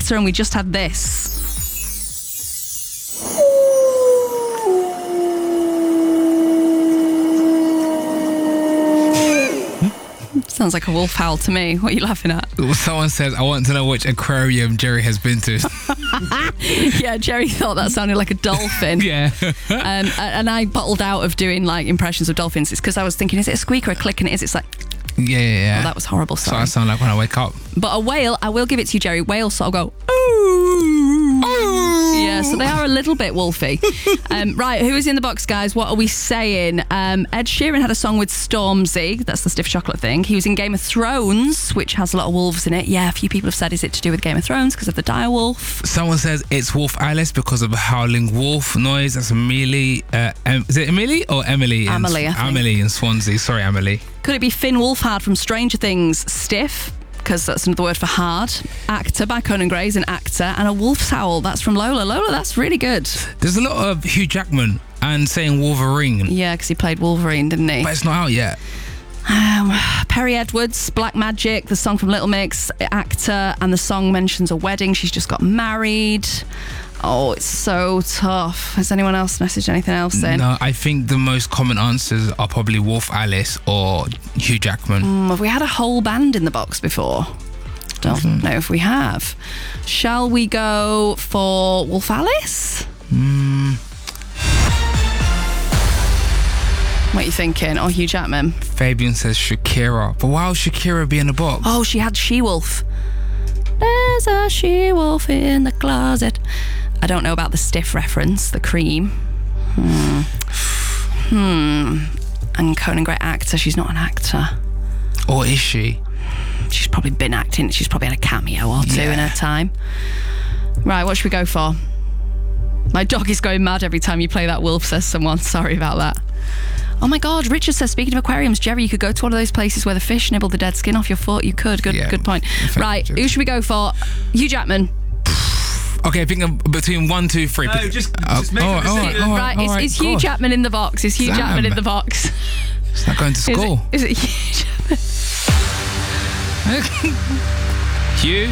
Actor, and we just had this. Sounds like a wolf howl to me. What are you laughing at? Someone says, I want to know which aquarium Jerry has been to. Yeah, Jerry thought that sounded like a dolphin. Yeah. And I bottled out of doing like impressions of dolphins. It's because I was thinking, is it a squeak or a click? And it is. It's like... Yeah. Oh, that was horrible. Sorry. So I sound like when I wake up. But a whale, I will give it to you, Jerry. Whales sort of go, yeah, so they are a little bit wolfy. Right, who is in the box, guys? What are we saying? Ed Sheeran had a song with Stormzy. That's the stiff chocolate thing. He was in Game of Thrones, which has a lot of wolves in it. Yeah, a few people have said, is it to do with Game of Thrones because of the dire wolf? Someone says it's Wolf Alice because of a howling wolf noise. That's Amelie. Is it Amelie or Emily? Amelie, I think. Amelie in Swansea. Sorry, Amelie. Could it be Finn Wolfhard from Stranger Things? Stiff, because that's another word for hard. Actor by Conan Gray is an actor. And a wolf's howl, that's from Lola. Lola, that's really good. There's a lot of Hugh Jackman and saying Wolverine. Yeah, because he played Wolverine, didn't he? But it's not out yet. Perry Edwards, Black Magic, the song from Little Mix, actor, and the song mentions a wedding. She's just got married. Oh, it's so tough. Has anyone else messaged anything else in? No, I think the most common answers are probably Wolf Alice or Hugh Jackman. Have we had a whole band in the box before? Don't know if we have. Shall we go for Wolf Alice? What are you thinking? Or Hugh Jackman? Fabian says Shakira. But why would Shakira be in the box? Oh, she had She-Wolf. There's a she-wolf in the closet. I don't know about the stiff reference, the cream. And Conan Gray actor, she's not an actor. Or is she? She's probably been acting. She's probably had a cameo or two in her time. Right, what should we go for? My dog is going mad every time you play that wolf, says someone. Sorry about that. Oh my God, Richard says, speaking of aquariums, Jerry, you could go to one of those places where the fish nibble the dead skin off your foot. You could. Good point. Right, who should we go for? Hugh Jackman. Okay, I think between 1, 2, 3. No, just make a decision. Right, is Hugh Jackman in the box? Is Hugh Jackman in the box? It's not going to school. Is it Hugh Jackman? Hugh?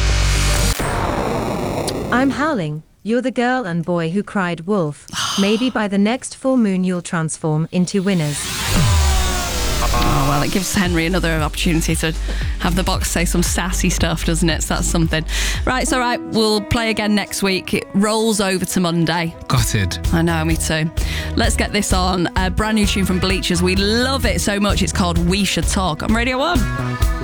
I'm howling. You're the girl and boy who cried wolf. Maybe by the next full moon you'll transform into winners. Oh, well, it gives Henry another opportunity to have the box say some sassy stuff, doesn't it? So that's something. Right, it's all right. We'll play again next week. It rolls over to Monday. Gutted. I know, me too. Let's get this on. A brand new tune from Bleachers. We love it so much. It's called We Should Talk on Radio 1.